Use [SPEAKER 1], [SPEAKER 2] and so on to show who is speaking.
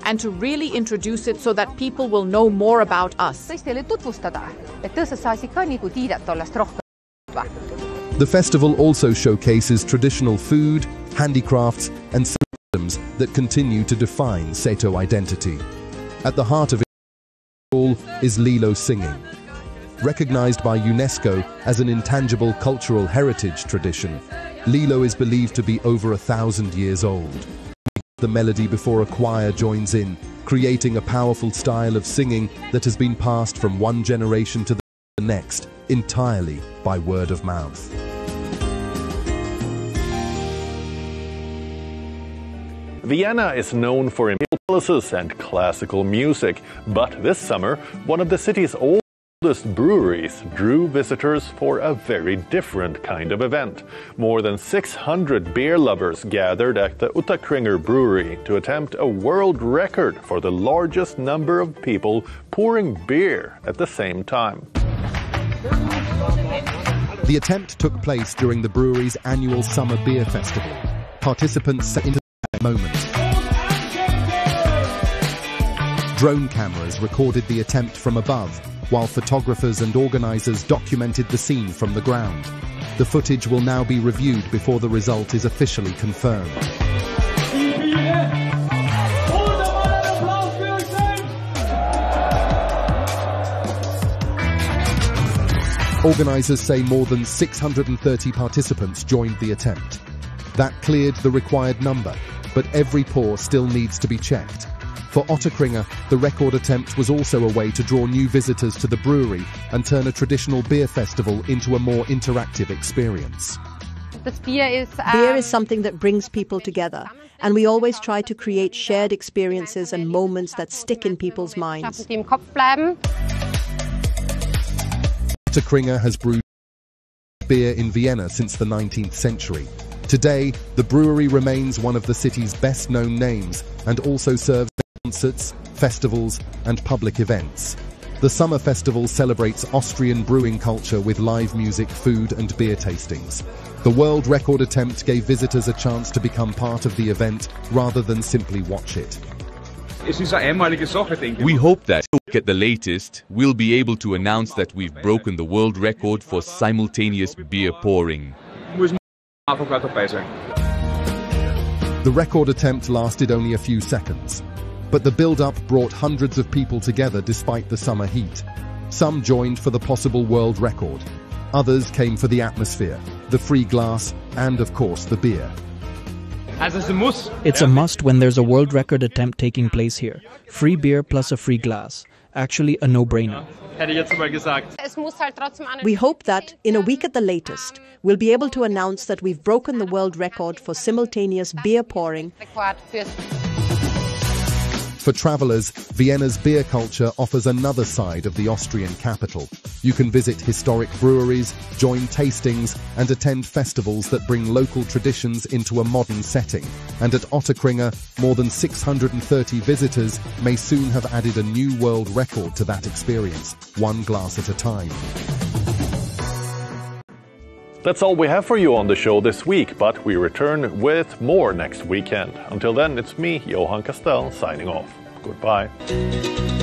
[SPEAKER 1] and to really introduce it so that people will know more about us.
[SPEAKER 2] The festival also showcases traditional food, handicrafts, and systems that continue to define Seto identity. At the heart of it all is Lilo singing. Recognized by UNESCO as an intangible cultural heritage tradition, Lilo is believed to be over 1,000 years old. The melody before a choir joins in, creating a powerful style of singing that has been passed from one generation to the next, entirely by word of mouth.
[SPEAKER 3] Vienna is known for palaces and classical music, but this summer, one of the city's oldest breweries drew visitors for a very different kind of event. More than 600 beer lovers gathered at the Ottakringer Brewery to attempt a world record for the largest number of people pouring beer at the same time.
[SPEAKER 2] The attempt took place during the brewery's annual Summer Beer Festival. Participants set into that moment. Drone cameras recorded the attempt from above, while photographers and organizers documented the scene from the ground. The footage will now be reviewed before the result is officially confirmed. Organizers say more than 630 participants joined the attempt. That cleared the required number, but every pour still needs to be checked. For Ottakringer, the record attempt was also a way to draw new visitors to the brewery and turn a traditional beer festival into a more interactive experience.
[SPEAKER 4] Beer is something that brings people together, and we always try to create shared experiences and moments that stick in people's minds.
[SPEAKER 2] Ottakringer has brewed beer in Vienna since the 19th century. Today, the brewery remains one of the city's best-known names and also serves concerts, festivals, and public events. The Summer Festival celebrates Austrian brewing culture with live music, food, and beer tastings. The world record attempt gave visitors a chance to become part of the event rather than simply watch it.
[SPEAKER 5] We hope that, at the latest, we'll be able to announce that we've broken the world record for simultaneous beer pouring.
[SPEAKER 2] The record attempt lasted only a few seconds, but the build-up brought hundreds of people together despite the summer heat. Some joined for the possible world record. Others came for the atmosphere, the free glass, and of course the beer.
[SPEAKER 6] It's a must when there's a world record attempt taking place here. Free beer plus a free glass. Actually a no-brainer.
[SPEAKER 4] We hope that, in a week at the latest, we'll be able to announce that we've broken the world record for simultaneous beer pouring.
[SPEAKER 2] For travelers, Vienna's beer culture offers another side of the Austrian capital. You can visit historic breweries, join tastings, and attend festivals that bring local traditions into a modern setting. And at Ottakringer, more than 630 visitors may soon have added a new world record to that experience, one glass at a time.
[SPEAKER 3] That's all we have for you on the show this week, but we return with more next weekend. Until then, it's me, Johan Castell, signing off. Goodbye.